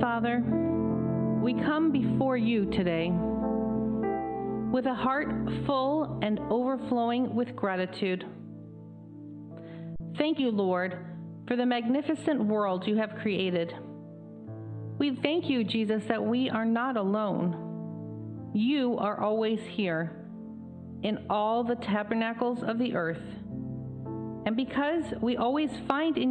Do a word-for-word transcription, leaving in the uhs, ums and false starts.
Father, we come before you today with a heart full and overflowing with gratitude. Thank you, Lord, for the magnificent world you have created. We thank you, Jesus, that we are not alone. You are always here in all the tabernacles of the earth. And because we always find in